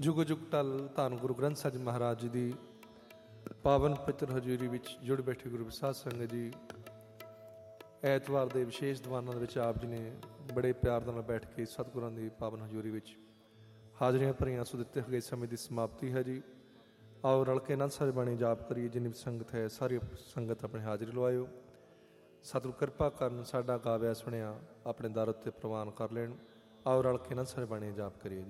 ਜੁਗ ਜੁਗ ਟਲ ਧੰਨ ਗੁਰੂ ਗ੍ਰੰਥ ਸਾਹਿਬ ਜੀ ਮਹਾਰਾਜ ਜੀ ਦੀ ਪਾਵਨ ਪਵਿੱਤਰ ਹਜ਼ੂਰੀ ਵਿੱਚ ਜੁੜ ਬੈਠੀ ਗੁਰੂ ਸਾਧ ਸੰਗਤ ਜੀ, ਐਤਵਾਰ ਦੇ ਵਿਸ਼ੇਸ਼ ਦੀਵਾਨਾਂ ਦੇ ਵਿੱਚ ਆਪ ਜੀ ਨੇ ਬੜੇ ਪਿਆਰ ਨਾਲ ਬੈਠ ਕੇ ਸਤਿਗੁਰਾਂ ਦੀ ਪਾਵਨ ਹਜ਼ੂਰੀ ਵਿੱਚ ਹਾਜ਼ਰੀਆਂ ਭਰੀਆਂ। ਸੋ ਦਿੱਤੇ ਹੋਏ ਸਮੇਂ ਦੀ ਸਮਾਪਤੀ ਹੈ ਜੀ। ਆਓ ਰਲ ਕੇ ਆਨੰਦ ਸਾਹਿਬ ਬਾਣੀ ਜਾਪ ਕਰੀਏ। ਜਿੰਨੀ ਵੀ ਸੰਗਤ ਹੈ ਸਾਰੀ ਸੰਗਤ ਆਪਣੀ ਹਾਜ਼ਰੀ ਲਵਾਇਓ। ਸਤਿਗੁਰ ਕਿਰਪਾ ਕਰਨ ਸਾਡਾ ਗਾਵਿਆ ਸੁਣਿਆ ਆਪਣੇ ਦਰ ਉੱਤੇ ਪ੍ਰਵਾਨ ਕਰ ਲੈਣ। ਆਓ ਰਲ ਕੇ ਆਨੰਦ ਸਾਹਿਬ ਬਾਣੀ ਜਾਪ ਕਰੀਏ ਜੀ।